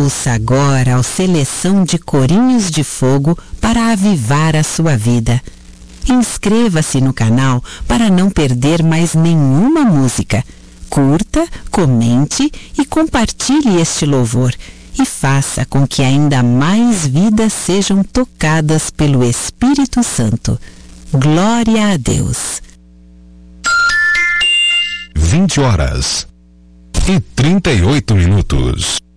Ouça agora a seleção de corinhos de fogo para avivar a sua vida. Inscreva-se no canal para não perder mais nenhuma música. Curta, comente e compartilhe este louvor e faça com que ainda mais vidas sejam tocadas pelo Espírito Santo. Glória a Deus. 20h38.